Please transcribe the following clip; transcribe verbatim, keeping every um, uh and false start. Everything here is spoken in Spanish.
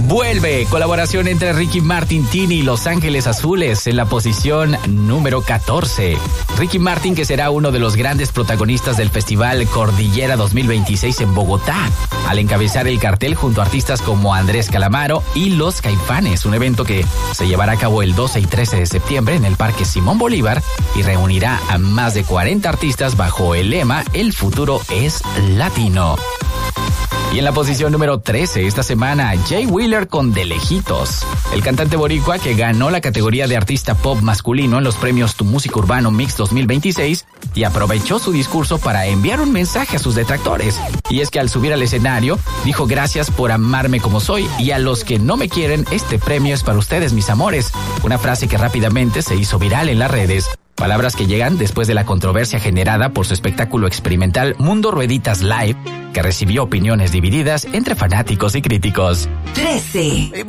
Vuelve colaboración entre Ricky Martin, Tini y Los Ángeles Azules en la posición número catorce. Ricky Martin, que será uno de los grandes protagonistas del Festival Cordillera dos mil veintiséis en Bogotá, al encabezar el cartel junto a artistas como Andrés Calamaro y Los Caifanes, un evento que se llevará a cabo el doce y trece de septiembre en el Parque Simón Bolívar y reunirá a más de cuarenta artistas bajo el lema El futuro es latino. Y en la posición número trece esta semana, Jay Wheeler con De Lejitos. El cantante boricua, que ganó la categoría de artista pop masculino en los premios Tu Música Urbano Mix dos mil veintiséis y aprovechó su discurso para enviar un mensaje a sus detractores. Y es que al subir al escenario, dijo: gracias por amarme como soy, y a los que no me quieren, este premio es para ustedes, mis amores. Una frase que rápidamente se hizo viral en las redes. Palabras que llegan después de la controversia generada por su espectáculo experimental Mundo Rueditas Live, que recibió opiniones divididas entre fanáticos y críticos. trece.